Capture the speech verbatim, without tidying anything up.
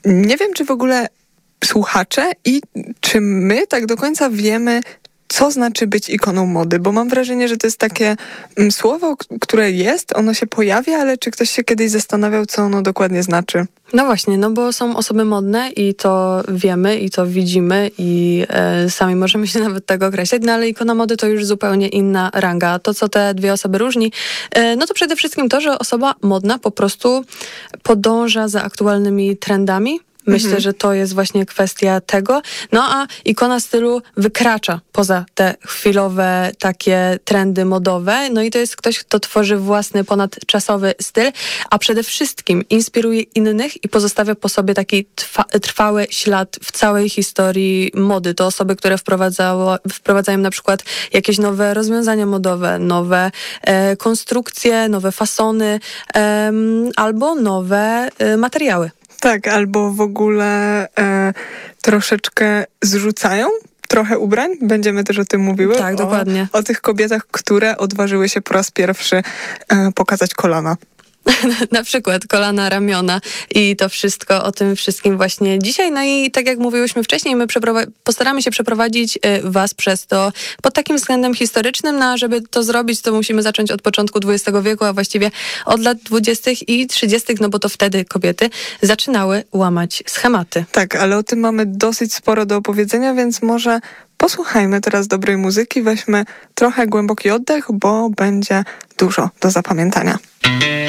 nie wiem, czy w ogóle słuchacze i czy my tak do końca wiemy, co znaczy być ikoną mody, bo mam wrażenie, że to jest takie mm, słowo, k- które jest, ono się pojawia, ale czy ktoś się kiedyś zastanawiał, co ono dokładnie znaczy? No właśnie, no bo są osoby modne i to wiemy, i to widzimy i e, sami możemy się nawet tego określać, no ale ikona mody to już zupełnie inna ranga. To, co te dwie osoby różni, e, no to przede wszystkim to, że osoba modna po prostu podąża za aktualnymi trendami. Myślę, mhm. że to jest właśnie kwestia tego. No a ikona stylu wykracza poza te chwilowe takie trendy modowe. No i to jest ktoś, kto tworzy własny ponadczasowy styl, a przede wszystkim inspiruje innych i pozostawia po sobie taki trwa, trwały ślad w całej historii mody. To osoby, które wprowadzało, wprowadzają na przykład jakieś nowe rozwiązania modowe, nowe e, konstrukcje, nowe fasony e, albo nowe e, materiały. Tak, albo w ogóle e, troszeczkę zrzucają trochę ubrań. Będziemy też o tym mówiły. Tak, o, dokładnie. O tych kobietach, które odważyły się po raz pierwszy e, pokazać kolana. Na przykład kolana, ramiona i to wszystko, o tym wszystkim właśnie dzisiaj. No i tak jak mówiłyśmy wcześniej, my przeprowa- postaramy się przeprowadzić y, was przez to pod takim względem historycznym, no a żeby to zrobić, to musimy zacząć od początku dwudziestego wieku, a właściwie od lat dwudziestych i trzydziestych, no bo to wtedy kobiety zaczynały łamać schematy. Tak, ale o tym mamy dosyć sporo do opowiedzenia, więc może posłuchajmy teraz dobrej muzyki, weźmy trochę głęboki oddech, bo będzie dużo do zapamiętania.